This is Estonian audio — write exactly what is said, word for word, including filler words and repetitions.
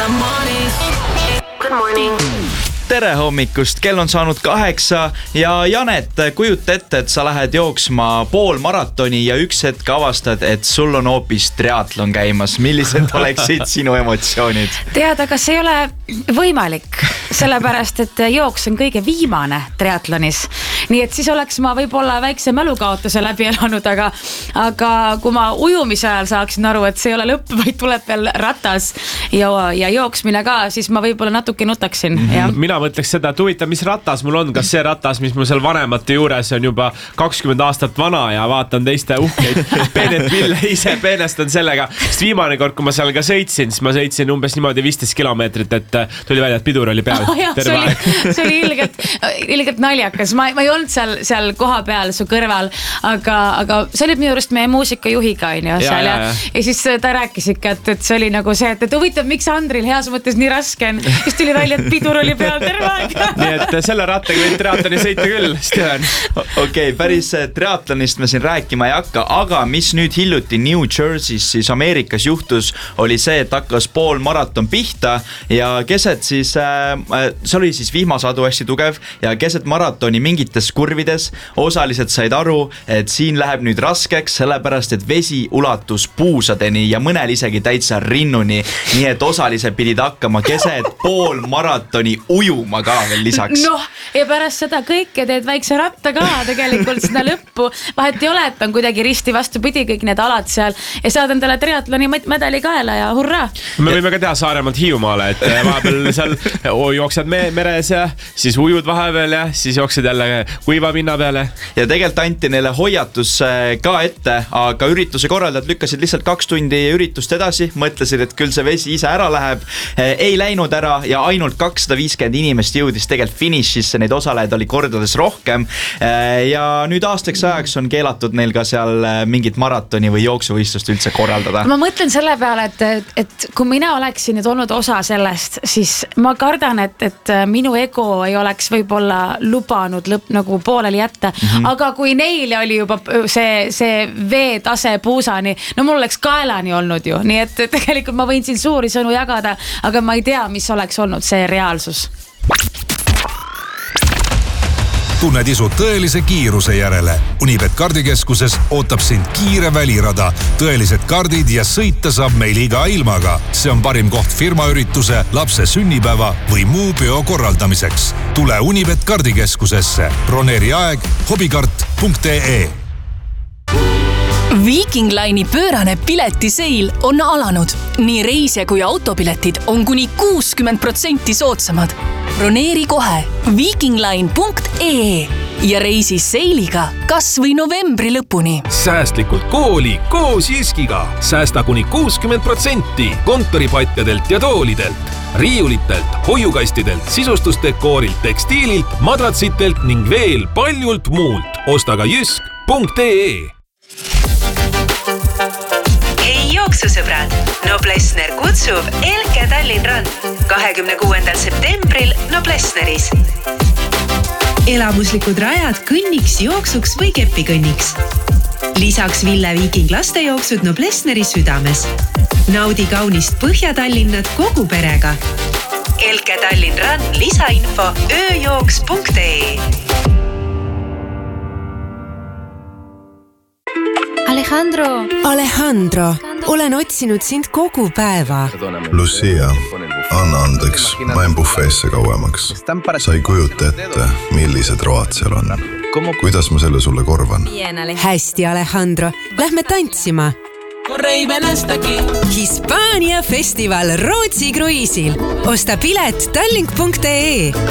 the morning. Good morning. Tere hommikust, kell on saanud kaheksa ja Janet, kujuta ette, et sa lähed jooksma pool maratoni ja üks hetk avastad, et sul on hoopis triatlon käimas. Millised oleksid sinu emotsioonid? Tead, aga see ei ole võimalik, sellepärast, et jooks on kõige viimane triatlonis. Nii et siis oleks ma võib-olla väikse mälukaotuse läbi elanud, aga, aga kui ma ujumise ajal saaksin aru, et see ei ole lõpp, vaid tuleb veel ratas ja, ja jooksmine ka, siis ma võib-olla natuke nutaksin. Ja. Mina mõtleks seda, et huvitav, mis ratas mul on, kas see ratas, mis mul seal vanemate juures on juba kakskümmend aastat vana ja vaatan teiste uhkeid peenet pille, ise peenestan sellega. Sest viimane kord, kui ma seal ka sõitsin, siis ma sõitsin umbes niimoodi viisteist kilomeetrit, et tuli välja, et pidur oli peal. Oh, jah, see, oli, see oli ilgelt, ilgelt naljakas. Ma, ma ei olnud seal, seal koha peal su kõrval, aga, aga see oli minu juurest meie muusikajuhiga on ju, seal, ja, ja, ja. ja siis ta rääkis ikka, et, et see oli nagu see, et, et huvitav, miks Andril heas mõttes nii raske on. Siis tuli välja, et pidur oli peal terve aeg. Nii et selle rattaga võid triatloni sõita küll, Steven. Okei, okay, päris triatlonist me siin rääkima ei hakka, aga mis nüüd hiljuti New Jersey's siis Ameerikas juhtus, oli see, et hakkas pool maraton pihta ja keset siis, äh, see oli siis vihmasadu hästi tugev ja keset maratoni mingites kurvides osalised said aru, et siin läheb nüüd raskeks, sellepärast, et vesi ulatus puusadeni ja mõnel isegi täitsa rinnuni, nii et osalised pidid hakkama keset pool maratoni ujuma ka veel lisaks. Noh, ja pärast seda kõike teed väikse ratta ka tegelikult seda lõppu. Vahet ei ole, et on kuidagi risti vastupidi kõik need alad seal ja saad endale triatloni medali kaela ja hurraa. Me võime ka teha Saaremaalt Hiiumaale, et vahepeal seal jooksed meres ja siis ujud vahepeal ja siis jooksed jälle kuiva pinna peale. Ja tegelikult anti neile hoiatus ka ette, aga ürituse korraldajad lükkasid lihtsalt kaks tundi üritust edasi, mõtlesid, et küll see vesi ise ära läheb. Ei läinud ära ja ainult kakssada viiskümmend inimest jõudis tegelikult finišisse, neid osalejaid oli kordades rohkem ja nüüd aastaks ajaks on keelatud neil ka seal mingit maratoni või jooksuvõistlust üldse korraldada. Ma mõtlen selle peale, et, et kui mina oleksin nüüd olnud osa sellest, siis ma kardan, et, et minu ego ei oleks võib-olla lubanud lõpp nagu pooleli jätta, mm-hmm. aga kui neil oli juba see, see veetase puusani, no mul oleks kaelani olnud ju, nii et tegelikult ma võin siin suuri sõnu jagada, aga ma ei tea, mis oleks olnud see reaalsus. Tunned isu tõelise kiiruse järele. Unibet kardikeskuses ootab sind kiire välirada. Tõelised kardid ja sõita saab meil iga ilmaga. See on parim koht firmaürituse, lapse sünnipäeva või muu peo korraldamiseks. Tule Unibet kardikeskusesse. Broneeri aeg hobikart punkt ee. Viking Line'i pöörane piletiseil on alanud. Nii reisija kui autopiletid on kuni kuuskümmend protsenti soodsamad. Broneeri kohe vikingline punkt ee ja reisi seiliga kas või novembri lõpuni. Säästlikult kooli koos Jiskiga. Säästa kuni kuuskümmend protsenti kontoripatjadelt ja toolidelt, riiulitelt, hoiukastidelt, sisustusdekoorilt, tekstiililt, madratsitelt ning veel paljult muult. Osta ka jisk punkt ee. Hei jooksusõbrad, Noblessner kutsub Elke Tallinn Run kahekümne kuuendal septembril Noblessneris. Elamuslikud rajad kõnniks, jooksuks või kepikõnniks. Lisaks Ville Viking lastejooksud Noblessneri südames. Naudi kaunist Põhja-Tallinnat kogu perega. Elke Tallinn Run lisainfo ööjooks punkt ee. Alejandro. Alejandro, olen otsinud sind kogu päeva. Lucia, anna andeks, ma en bufeesse kauemaks. Sa ei kujuta ette, millised road seal on. Kuidas ma selle sulle korvan? Hästi, Alejandro. Lähme tantsima. Hispaania festival Rootsi kruiisil. Osta pilet tallink punkt ee.